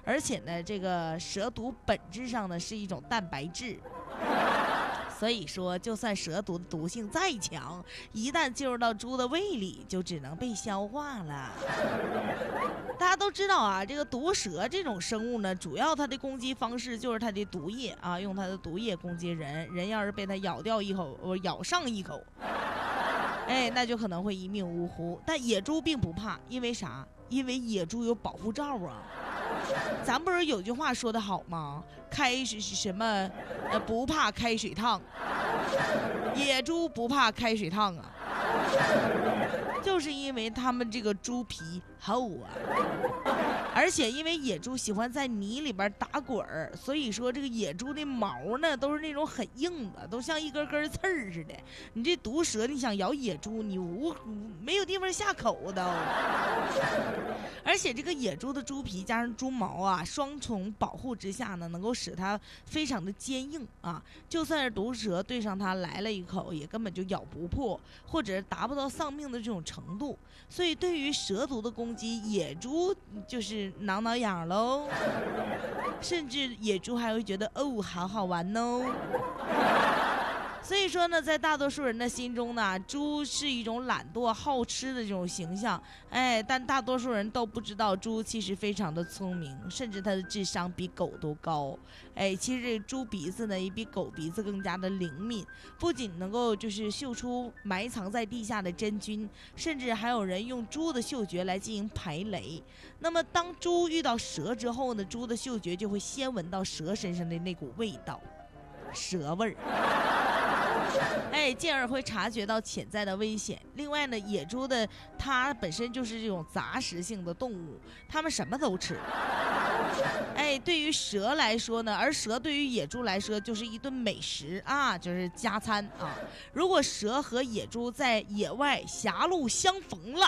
而且呢，这个蛇毒本质上呢是一种蛋白质。所以说，就算蛇毒的毒性再强，一旦进入到猪的胃里，就只能被消化了。大家都知道啊，这个毒蛇这种生物呢，主要它的攻击方式就是它的毒液啊，用它的毒液攻击人，人要是被它咬掉一口，咬上一口，哎，那就可能会一命呜呼。但野猪并不怕，因为啥？因为野猪有保护罩啊。咱不是有句话说得好吗？开水是什么？不怕开水烫，野猪不怕开水烫啊，就是因为他们这个猪皮厚啊。而且因为野猪喜欢在泥里边打滚儿，所以说这个野猪的毛呢都是那种很硬的，都像一根根刺儿似的。你这毒蛇你想咬野猪，你没有地方下口都。而且这个野猪的猪皮加上猪毛啊，双重保护之下呢，能够使它非常的坚硬啊，就算是毒蛇对上它来了一口，也根本就咬不破，或者达不到丧命的这种程度。所以对于蛇毒的攻击，野猪就是挠挠痒喽，甚至野猪还会觉得哦，好好玩哦。所以说呢，在大多数人的心中呢，猪是一种懒惰好吃的这种形象，哎，但大多数人都不知道猪其实非常的聪明，甚至它的智商比狗都高。哎，其实这猪鼻子呢也比狗鼻子更加的灵敏，不仅能够就是嗅出埋藏在地下的真菌，甚至还有人用猪的嗅觉来进行排雷。那么当猪遇到蛇之后呢，猪的嗅觉就会先闻到蛇身上的那股味道，蛇味儿。哎，进而会察觉到潜在的危险。另外呢，野猪的它本身就是这种杂食性的动物，它们什么都吃。哎，对于蛇来说呢，而蛇对于野猪来说就是一顿美食啊，就是加餐啊。如果蛇和野猪在野外狭路相逢了，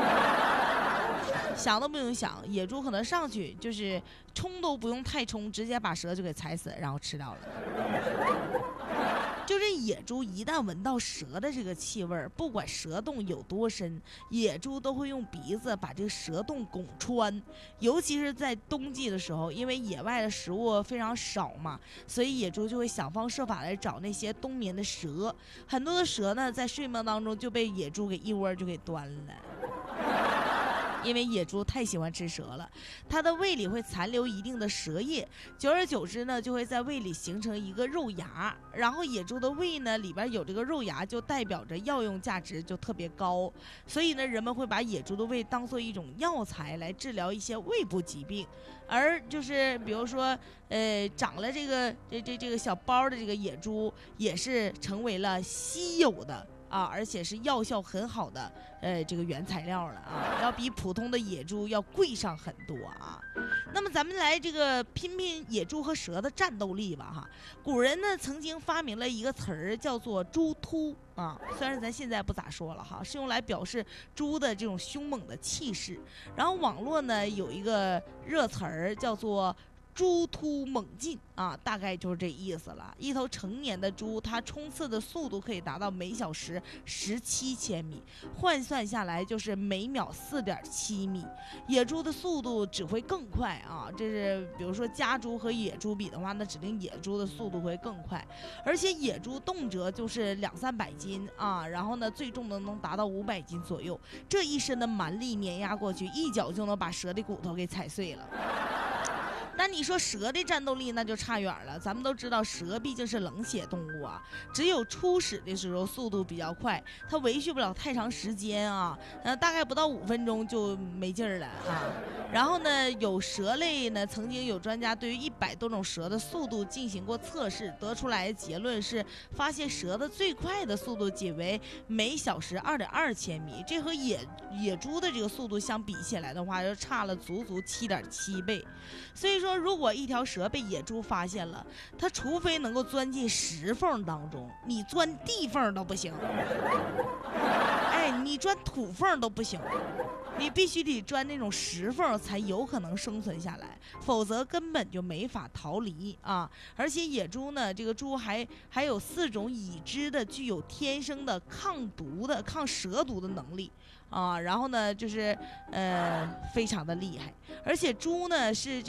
想都不用想，野猪可能上去就是冲都不用太冲，直接把蛇就给踩死，然后吃掉了。就这野猪一旦闻到蛇的这个气味，不管蛇洞有多深，野猪都会用鼻子把这个蛇洞拱穿。尤其是在冬季的时候，因为野外的食物非常少嘛，所以野猪就会想方设法来找那些冬眠的蛇。很多的蛇呢，在睡梦当中就被野猪给一窝就给端了。因为野猪太喜欢吃蛇了，它的胃里会残留一定的蛇液，久而久之呢，就会在胃里形成一个肉芽。然后野猪的胃呢里边有这个肉芽，就代表着药用价值就特别高，所以呢，人们会把野猪的胃当做一种药材来治疗一些胃部疾病。而就是比如说，长了这个小包的这个野猪，也是成为了稀有的。啊，而且是药效很好的，这个原材料了啊，要比普通的野猪要贵上很多啊。那么咱们来这个拼拼野猪和蛇的战斗力吧哈。古人呢曾经发明了一个词儿叫做猪突啊，虽然咱现在不咋说了哈，是用来表示猪的这种凶猛的气势。然后网络呢有一个热词儿叫做猪突猛进啊，大概就是这意思了。一头成年的猪，它冲刺的速度可以达到每小时17千米，换算下来就是每秒4.7米。野猪的速度只会更快啊，这是比如说家猪和野猪比的话，那指定野猪的速度会更快。而且野猪动辄就是200-300斤啊，然后呢最重的能达到500斤左右，这一身的蛮力碾压过去，一脚就能把蛇的骨头给踩碎了。那你说蛇的战斗力那就差远了，咱们都知道蛇毕竟是冷血动物啊，只有初始的时候速度比较快，它维续不了太长时间啊，大概不到5分钟就没劲儿了啊。然后呢，有蛇类呢，曾经有专家对于100多种蛇的速度进行过测试，得出来的结论是，发现蛇的最快的速度仅为每小时2.2千米，这和野猪的这个速度相比起来的话，就差了足足7.7倍。所以说，如果一条蛇被野猪发现了，它除非能够钻进石缝当中，你钻地缝都不行。哎，你钻土缝都不行，你必须得钻那种石缝才有可能生存下来，否则根本就没法逃离啊！而且野猪呢，这个猪还有4种已知的具有天生的抗蛇毒的能力啊，然后呢就是非常的厉害，而且猪呢是